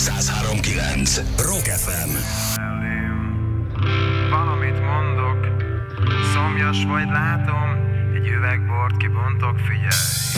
103.9 Rock FM. Valamit mondok, szomjas vagy látom, egy üveg bort kibontok, figyelj.